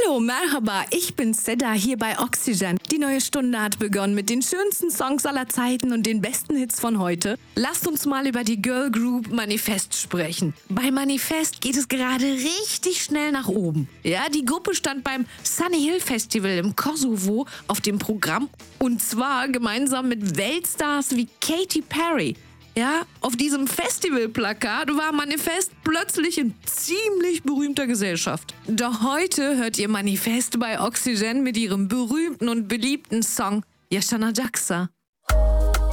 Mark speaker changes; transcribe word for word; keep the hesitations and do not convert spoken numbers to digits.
Speaker 1: Hallo, Merhaba, ich bin Seda hier bei Oxygen. Die neue Stunde hat begonnen mit den schönsten Songs aller Zeiten und den besten Hits von heute. Lasst uns mal über die Girl Group Manifest sprechen. Bei Manifest geht es gerade richtig schnell nach oben. Ja, die Gruppe stand beim Sunny Hill Festival im Kosovo auf dem Programm und zwar gemeinsam mit Weltstars wie Katy Perry. Ja, auf diesem Festivalplakat war Manifest plötzlich in ziemlich berühmter Gesellschaft. Doch heute hört ihr Manifest bei Oxygen mit ihrem berühmten und beliebten Song Yaşanacaksa.